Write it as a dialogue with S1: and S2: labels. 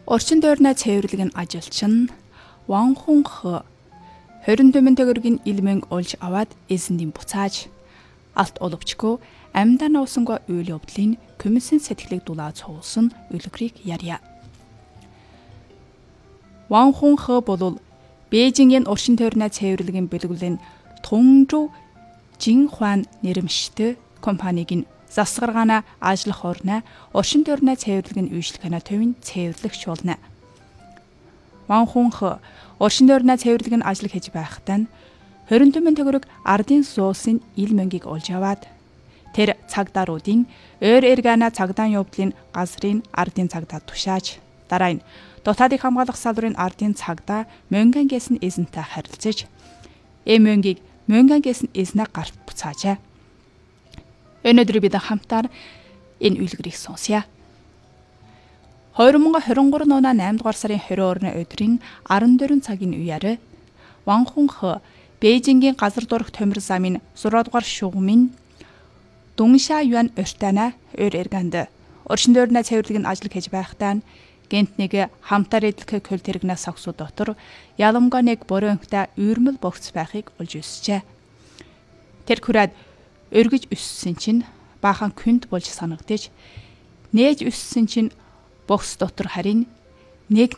S1: Орчин тойрны цэвэрлэгийн ажилч нь Ванхун Хэ 24 төгрөгийн илмэн олж аваад эзэндийн буцааж алт оловчгүй амьдаа новсонго үйл явдлын комиссын сэтгэлийг дулааж цугулсан үлгэрийг ярья. Ванхун Хэ бол Бээжингийн орчин тойрны цэвэрлэгийн бэлгэлийн Тунжоу Жинхуан нэрмжтэй компаниг засгаргаана ажиллах орны орчин тойрны цэвэрлэгийн үйлчлэгэний төвийн цэвэрлэгч болно. Ванхун Хэ орчин тойрны цэвэрлэгийн ажил хийж байхдаа 24 төгрөг ардын суусын ил мөнгийг олж аваад тэр цагдааруудын ойр эргана цагдаа явдлын газрын ардын цагдаа тушааж дараа нь дотоодын хамгаалах салбарын ардын цагдаа мөнгөнгээс нь эзэнтэй харилцаж мөнгийг мөнгөнгээс нь эзнээ гарт буцаажээ. Өнөөдөр бид хамтаар энэ үйлгэрийг сонсъя. 2023 оны 8 дугаар сарын 22-ны өдрийн 14 цагийн үеэр Ванхун Хэ Бээжингийн газар дурах төмөр замын 6 дугаар шугамын Дунша Юан өртөөнө ойр эргэнд орчин тойрны цэвэрлэгийн ажил хийж байхдаа гэнт нэг хамтаар эдлэх көл тэрэгнээс сагсуу дотор яламгаа нэг борионтой үйрмэл богц байхыг олж өссөжээ. Тэр хүрээд өргөж өссөн чинь баахан күнд болж санагдаж нээж өссөн чинь богц дотор харин нэг